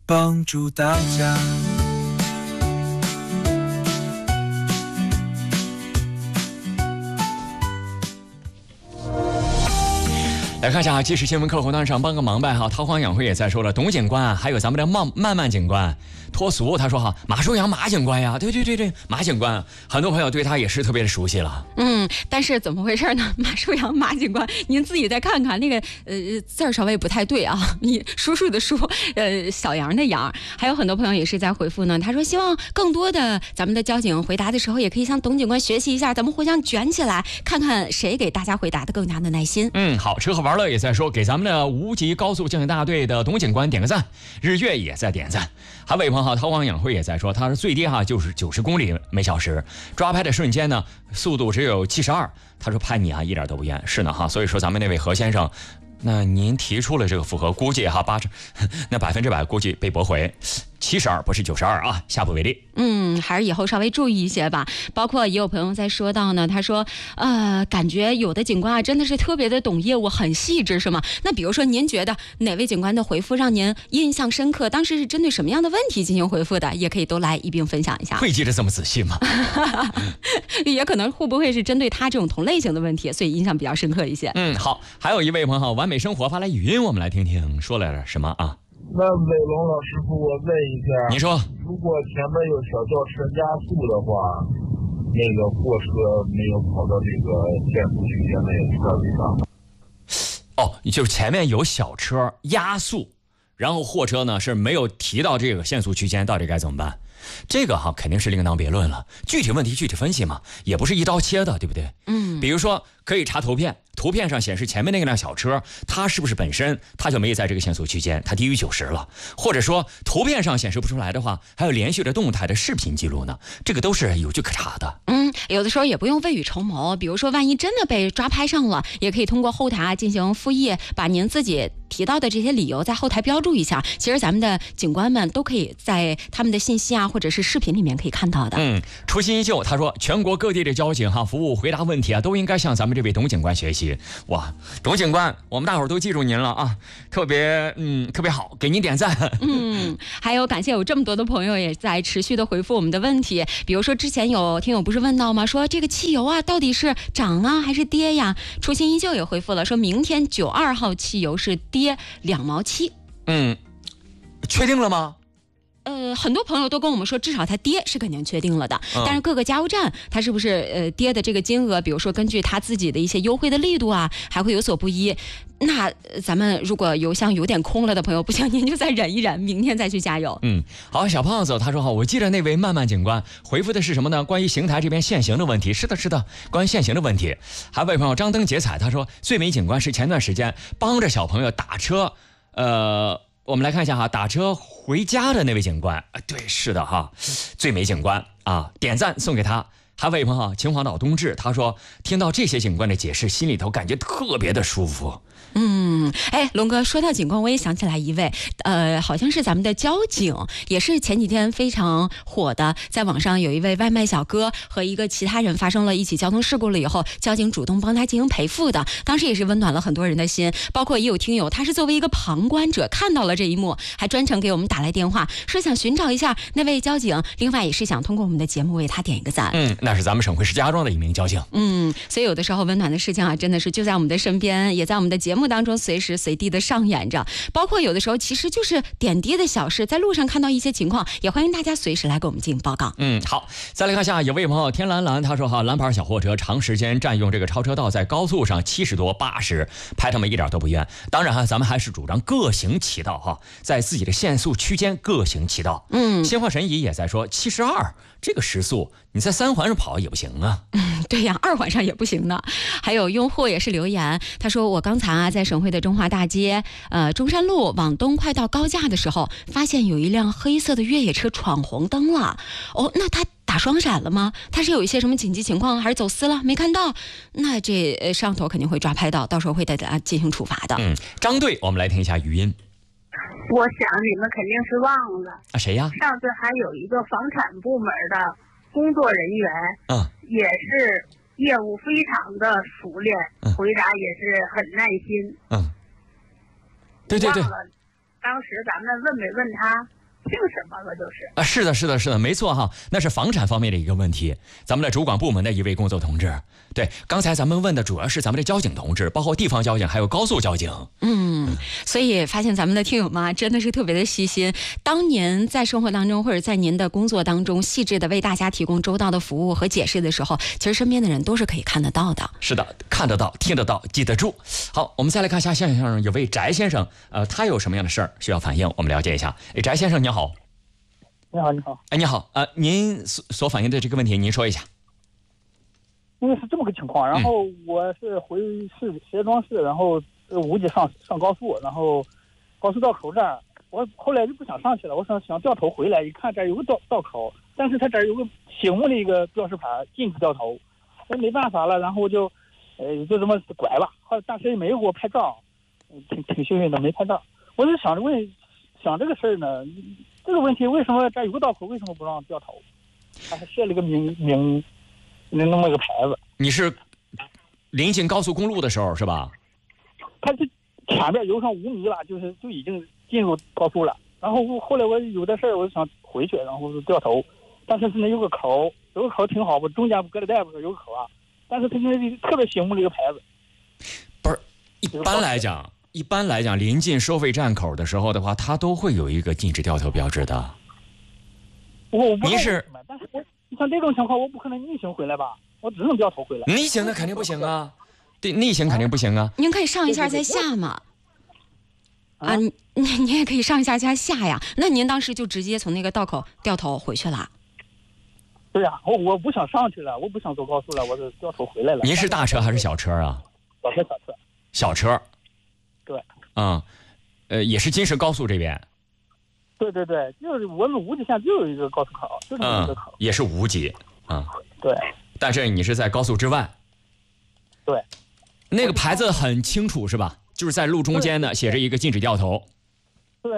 帮助大家。 来看一下即时新闻客户端上帮个忙呗哈，韬光养晦也在说了，董警官还有咱们的慢慢警官脱俗，他说哈，马寿阳马警官呀，对，马警官，很多朋友对他也是特别的熟悉了。 但是怎么回事呢？马寿阳马警官，您自己再看看那个字儿稍微不太对啊，你叔叔的叔，小杨的杨。还有很多朋友也是在回复呢，他说希望更多的咱们的交警回答的时候，也可以向董警官学习一下，咱们互相卷起来，看看谁给大家回答的更加的耐心。 好，吃喝玩乐也在说，给咱们的无极高速交警大队的董警官点个赞，日月也在点赞。还有一位朋友韬光养晦也在说，他说最低就是90公里每小时，抓拍的瞬间呢速度只有72，他说拍你一点都不冤。是呢所以说咱们那位何先生，那您提出了这个复核，估计那100%估计被驳回，72不是92啊，下不为例。 还是以后稍微注意一些吧。包括也有朋友在说到呢，他说感觉有的警官真的是特别的懂业务，很细致，是吗？那比如说您觉得哪位警官的回复让您印象深刻，当时是针对什么样的问题进行回复的，也可以都来一并分享一下。 会记得这么仔细吗？ 也可能会不会是针对他这种同类型的问题，所以印象比较深刻一些。 好，还有一位朋友完美生活发来语音，我们来听听说了什么啊。 那伟龙老师傅，我问一下， 你说， 如果前面有小轿车加速的话，那个货车没有跑到这个限速区间内，车违法？ 就是前面有小车压速，然后货车呢是没有提到这个限速区间，到底该怎么办？这个肯定是另当别论了，具体问题具体分析嘛，也不是一刀切的，对不对？比如说可以查图片，图片上显示前面那辆小车，它是不是本身它就没在这个限速区间，它低于90了，或者说图片上显示不出来的话，还有连续的动态的视频记录呢，这个都是有据可查的。 有的时候也不用未雨绸缪，比如说万一真的被抓拍上了，也可以通过后台进行复议，把您自己提到的这些理由在后台标注一下。其实咱们的警官们都可以在他们的信息或者是视频里面可以看到的。 初心依旧，他说全国各地的交警服务回答问题都应该向咱们这位董警官学习。哇，董警官，我们大伙儿都记住您了啊，特别好，给您点赞。 还有感谢有这么多的朋友也在持续的回复我们的问题，比如说之前有听友不是问到吗，说这个汽油到底是涨还是跌呀？初心依旧也回复了，说明天92号汽油是跌2毛7。 确定了吗？ 很多朋友都跟我们说，至少它跌是肯定确定了的，但是各个加油站它是不是跌的这个金额，比如说根据它自己的一些优惠的力度还会有所不一。那咱们如果油箱有点空了的朋友，不行您就再忍一忍，明天再去加油。 好，小胖子他说我记得那位慢慢警官回复的是什么呢？关于邢台这边限行的问题。是的，关于限行的问题。还有位朋友张灯结彩，他说最美警官是前段时间帮着小朋友打车，我们来看一下打车回家的那位警官。对，是的最美警官点赞送给他。还有位朋友秦皇岛冬至，他说听到这些警官的解释，心里头感觉特别的舒服。 龙哥，说到警官，我也想起来一位，好像是咱们的交警，也是前几天非常火的，在网上有一位外卖小哥和一个其他人发生了一起交通事故了以后，交警主动帮他进行赔付的，当时也是温暖了很多人的心，包括也有听友他是作为一个旁观者看到了这一幕，还专程给我们打来电话，说想寻找一下那位交警，另外也是想通过我们的节目为他点一个赞。 那是咱们省会石家庄的一名交警。 所以有的时候温暖的事情真的是就在我们的身边，也在我们的节目当中随时随地的上演着，包括有的时候其实就是点滴的小事，在路上看到一些情况，也欢迎大家随时来给我们进行报告。 好，再来看一下有位朋友天蓝蓝，他说蓝牌小货车长时间占用这个超车道，在高速上70多80，拍他们一点都不冤。当然咱们还是主张各行其道在自己的限速区间各行其道。鲜花神医也在说72这个时速你在3环上跑也不行啊。 对呀，2环上也不行呢。还有用户也是留言，他说我刚才在省会的中华大街中山路往东快到高架的时候，发现有一辆黑色的越野车闯红灯了。那他打双闪了吗？他是有一些什么紧急情况，还是走私了没看到？那这摄像头肯定会抓拍到，到时候会对他进行处罚的。 张队，我们来听一下语音。 我想你们肯定是忘了谁呀？ 上次还有一个房产部门的工作人员，也是业务非常的熟练，回答也是很耐心。 对。 忘了当时咱们问没问他凭什么了？就是啊， 是的，是的，是的，没错哈，那是房产方面的一个问题。咱们的主管部门的一位工作同志，对，刚才咱们问的主要是咱们的交警同志，包括地方交警还有高速交警。 所以发现咱们的听友们真的是特别的细心。当年在生活当中或者在您的工作当中，细致的为大家提供周到的服务和解释的时候，其实身边的人都是可以看得到的。 是的，看得到，听得到，记得住。好，我们再来看一下线上有位翟先生，他有什么样的事儿需要反映，我们了解一下。翟先生你好。 你好，你好。 你好，您所反映的这个问题您说一下。 因为是这么个情况，然后我是回石家庄市，然后无锡上高速，然后高速道口这儿，我后来就不想上去了，我想掉头回来，一看这儿有个道口，但是它这儿有个醒目的一个标识牌，禁止掉头，那没办法了，然后我就这么拐吧，但是也没有给我拍照，挺幸运的，没拍照。我就想这个事儿呢，这个问题为什么这儿有个道口，为什么不让掉头？他还设了个那么个牌子。 你是临近高速公路的时候是吧？ 他这前面游上5米了，就已经进入高速了。然后后来我有的事儿，我就想回去，然后就掉头。但是那有个口挺好，我中间隔着带不是有个口啊。但是他那特别醒目的一个牌子。 不是，一般来讲，临近收费站口的时候的话，它都会有一个禁止掉头标志的。 我不是，但是像这种情况，我不可能逆行回来吧？我只能掉头回来。 逆行那肯定不行啊，对，逆行肯定不行啊。 您可以上一下再下嘛。你也可以上一下再下呀。那您当时就直接从那个道口掉头回去了？ 对呀，我不想上去了，我不想走高速了，我就掉头回来了。 您是大车还是小车啊？小车。 对。 也是京石高速这边。 对，就是我们无锡县就有一个高速口，就这么一个口。 也是无锡啊。 对。但是你是在高速之外。 对。 那个牌子很清楚是吧？就是在路中间呢，写着一个禁止掉头。 对。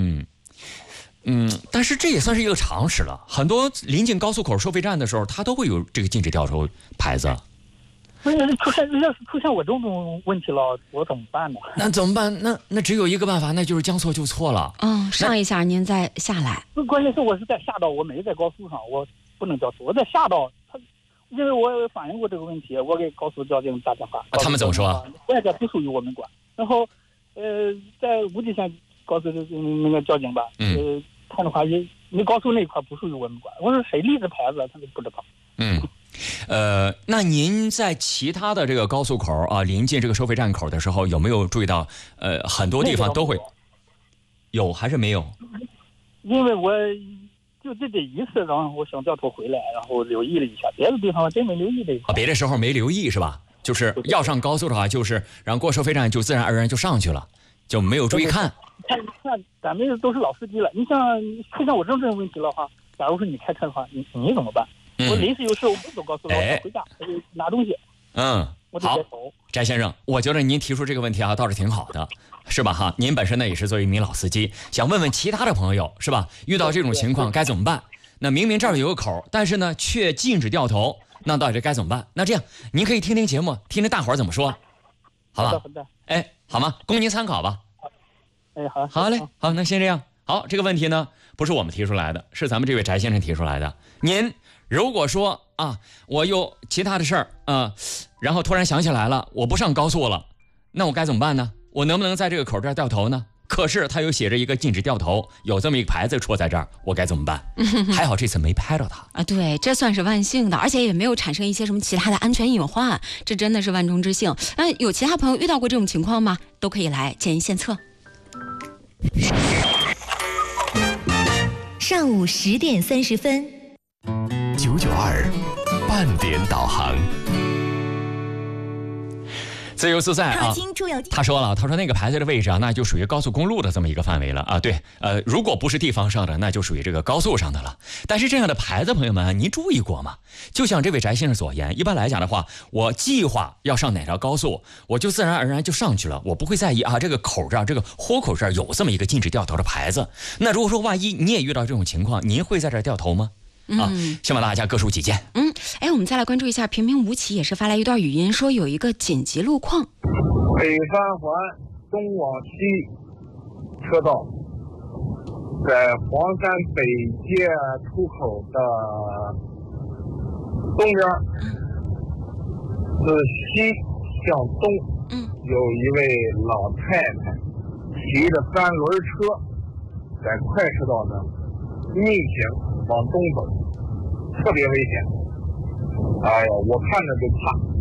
但是这也算是一个常识了。很多临近高速口收费站的时候，它都会有这个禁止掉头牌子。 要是出现我这种问题了，我怎么办呢？ 那怎么办？那只有一个办法，那就是将错就错了。 上一下您再下来。 关键是我是在下道，我没在高速上，我不能掉头。我在下道，因为我反映过这个问题，我给高速交警打电话。 他们怎么说？ 这个不属于我们管。然后，在无锡县高速那个交警吧，看的话你高速那一块不属于我们管。我说谁立的牌子，他就不知道。 那您在其他的这个高速口啊，临近这个收费站口的时候，有没有注意到很多地方都会有还是没有？ 因为我就这一次，然后我想掉头回来，然后留意了一下，别的地方真没留意这一块。 别的时候没留意是吧？就是要上高速的话，就是然后过收费站就自然而然就上去了，就没有注意看。 看咱们都是老司机了，你像出现我这种问题的话，假如说你开车的话，你怎么办？我临时有事，我不走高速，我回家拿东西。好，翟先生，我觉得您提出这个问题啊，倒是挺好的，是吧？哈，您本身呢也是作为一名老司机，想问问其他的朋友，是吧？遇到这种情况该怎么办？那明明这儿有个口，但是呢却禁止掉头，那到底该怎么办？那这样，您可以听听节目，听听大伙儿怎么说，好吧？好吗？供您参考吧。好嘞，好，那先这样。好，这个问题呢不是我们提出来的，是咱们这位翟先生提出来的。您如果说我有其他的事儿然后突然想起来了，我不上高速了，那我该怎么办呢？我能不能在这个口这儿掉头呢？可是他又写着一个禁止掉头，有这么一个牌子戳在这儿，我该怎么办？还好这次没拍到他对，这算是万幸的，而且也没有产生一些什么其他的安全隐患，这真的是万中之幸。有其他朋友遇到过这种情况吗？都可以来建议献策。 上午10点30分 992半点导航。 自由自在他说了，他说那个牌子的位置那就属于高速公路的这么一个范围了对，如果不是地方上的，那就属于这个高速上的了。但是这样的牌子，朋友们，您注意过吗？就像这位翟先生所言，一般来讲的话，我计划要上哪条高速，我就自然而然就上去了，我不会在意这个口这儿，这个豁口这儿有这么一个禁止掉头的牌子。那如果说万一你也遇到这种情况，您会在这儿掉头吗？希望大家各抒己见。 我们再来关注一下，平平无奇也是发来一段语音，说有一个紧急路况， 北三环东往西车道在黄山北界出口的东边，自西向东，有一位老太太骑着3轮车，在快车道上逆行往东走，特别危险。哎呀，我看着就怕。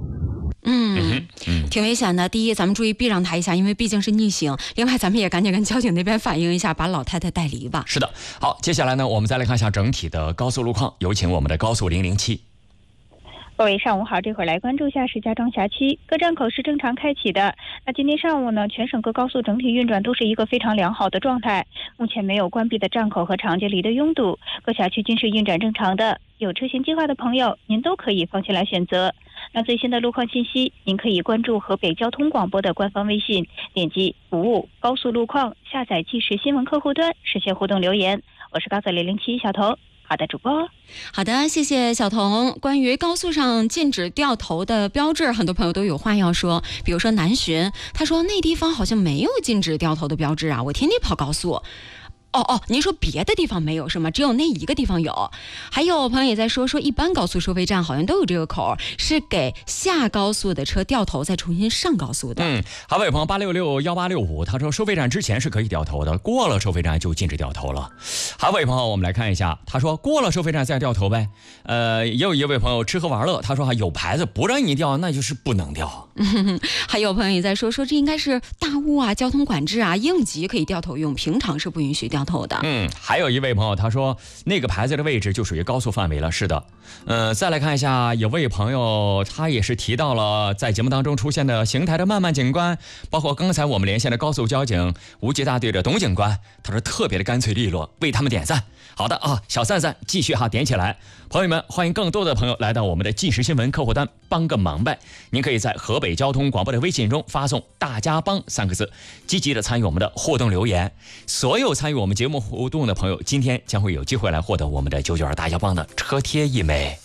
挺危险的。第一，咱们注意避让他一下，因为毕竟是逆行。另外，咱们也赶紧跟交警那边反映一下，把老太太带离吧。 是的，好，接下来呢，我们再来看一下整体的高速路况，有请我们的高速007。 各位上午好，这会儿来关注一下石家庄辖区各站口是正常开启的。那今天上午呢，全省各高速整体运转都是一个非常良好的状态，目前没有关闭的站口和长距离的拥堵，各辖区均是运转正常的。有车型计划的朋友，您都可以放心来选择。那最新的路况信息，您可以关注河北交通广播的官方微信，点击服务高速路况，下载即时新闻客户端，实现互动留言。我是高速007小童。好的，主播。 好的，谢谢小童。关于高速上禁止掉头的标志，很多朋友都有话要说。比如说南浔，他说那地方好像没有禁止掉头的标志啊，我天天跑高速。您说别的地方没有是吗？只有那一个地方有。还有朋友也在说一般高速收费站好像都有这个口，是给下高速的车掉头再重新上高速的。 还有朋友8661865，他说收费站之前是可以掉头的，过了收费站就禁止掉头了。还有朋友我们来看一下，他说过了收费站再掉头呗。也有一位朋友吃喝玩乐，他说有牌子不让你掉，那就是不能掉。 还有朋友也在说这应该是大雾啊、交通管制啊，应急可以掉头用，平常是不允许掉头的。 还有一位朋友他说那个牌子的位置就属于高速范围了。是的。再来看一下，有位朋友他也是提到了在节目当中出现的邢台的慢慢警官，包括刚才我们连线的高速交警无极大队的董警官，他说特别的干脆利落，为他们点赞。好的啊，小赞赞继续点起来。朋友们，欢迎更多的朋友来到我们的即时新闻客户端，帮个忙呗。您可以在河北交通广播的微信中发送大家帮3个字，积极的参与我们的互动留言。所有参与我们节目互动的朋友，今天将会有机会来获得我们的992大家帮的车贴1枚。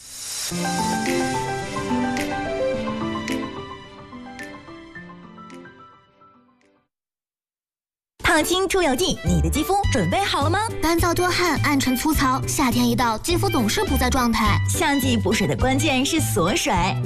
烫青出油剂，你的肌肤准备好了吗？ 干燥多汗、暗沉粗糙，夏天一到，肌肤总是不在状态。 夏季补水的关键是锁水。